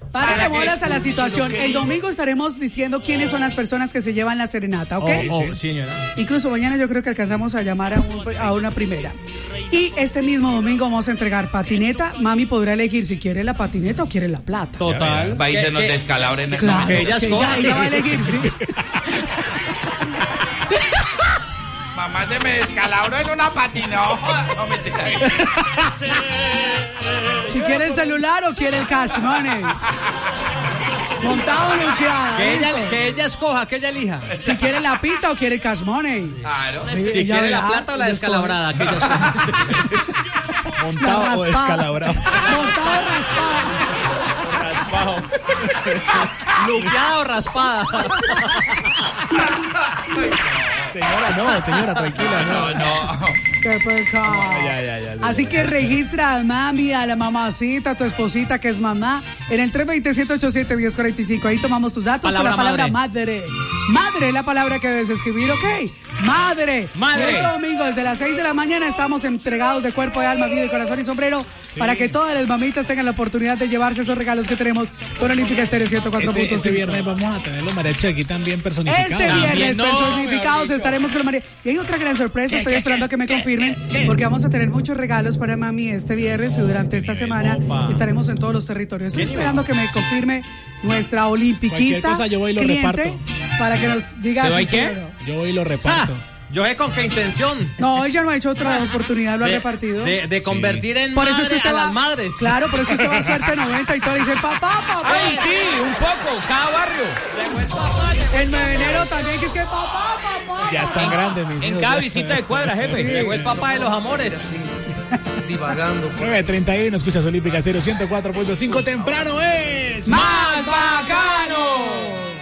Párale bolas a la situación. El domingo estaremos diciendo quiénes son las personas que se llevan la serenata, ¿ok? Sí, señora. Incluso mañana yo creo que alcanzamos a llamar a una primera. Y este mismo domingo vamos a entregar patineta. Mami podrá elegir si quiere la patineta o quiere la plata. Total. Va y se nos descalabra en el Claro, que ella escoja. ella va a elegir, sí. Mamá se me descalabró en una patina. No, mentira. Si quiere el celular o quiere el cash money. Montado o luqueada. Que ella escoja, que ella elija. Si quiere la pita o quiere el cash money. Claro. Sí, Si ella quiere la verá, plata o la ella descalabrada, que ella escoja. Montado o descalabrado. Montado raspado. Luqueada o raspada. Señora, tranquila, no. Qué pecado. Ya. Así que registra a mami, a la mamacita, a tu esposita que es mamá, en el 327-87-1045. Ahí tomamos tus datos con la palabra madre. Madre es la palabra que debes escribir, ¿ok? Madre. Y este domingo, desde las 6 de la mañana, estamos entregados de cuerpo, de alma, vida y corazón y sombrero para que todas las mamitas tengan la oportunidad de llevarse esos regalos que tenemos con Olímpica Estéreo 104.5. Este viernes vamos a tener los mariachis aquí también personificados. Este viernes personificados estaremos con los mariachis. Y hay otra gran sorpresa, estoy esperando a que me confirmen, porque vamos a tener muchos regalos para mami este viernes y durante esta semana estaremos en todos los territorios. Estoy esperando que me confirme nuestra olimpiquista cosa, yo voy y lo reparto. para que nos diga ¿Se va si y qué? sí o no. Yo voy y lo reparto. Yo sé con qué intención. No, ella no ha hecho otra oportunidad, lo ha repartido. De convertir en Por eso madre es que usted a va, las madres. Claro, por eso usted va a suerte 90 y todo le dice papá. Ay, sí, un poco, cada barrio. El 9 de enero también, que es que papá. Ya están grandes, mis En hijos. cada visita de cuadra, jefe. Llegó el papá de los amores. Divagando. 9:31, escuchas Olímpica 104.5. Temprano es.